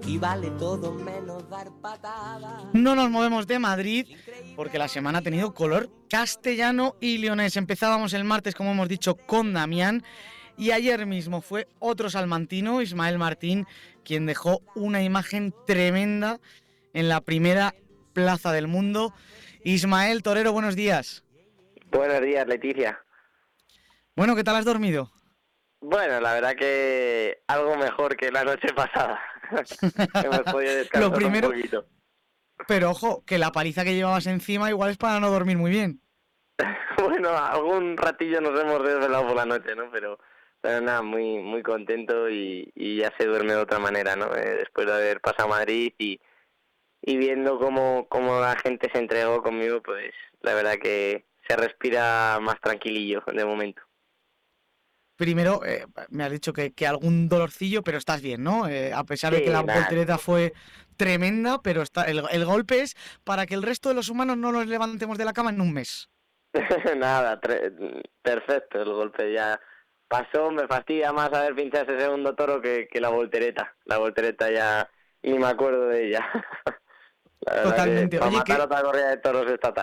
y vale todo menos dar patadas. No nos movemos de Madrid porque la semana ha tenido color castellano y leonés. Empezábamos el martes, como hemos dicho, con Damián y ayer mismo fue otro salmantino, Ismael Martín, quien dejó una imagen tremenda en la primera plaza del mundo. Ismael Torero, buenos días. Buenos días, Leticia. Bueno, ¿qué tal has dormido? Bueno, la verdad que algo mejor que la noche pasada. Hemos podido descansar Lo primero, un poquito. pero ojo, que la paliza que llevabas encima igual es para no dormir muy bien. Bueno, algún ratillo nos hemos desvelado por la noche, ¿no? Pero nada, muy contento y ya se duerme de otra manera, ¿no? Después de haber pasado a Madrid y viendo cómo la gente se entregó conmigo, pues la verdad que se respira más tranquilillo de momento. Primero, me has dicho que algún dolorcillo, pero estás bien, ¿no? A pesar de que la voltereta fue tremenda, pero el golpe es para que el resto de los humanos no nos levantemos de la cama en un mes. Nada, perfecto, el golpe ya pasó. Me fastidia más haber pinchado ese segundo toro que la voltereta. La voltereta ya ni me acuerdo de ella. La verdad Totalmente. que para Oye, matar otra corrida de toros esta tarde.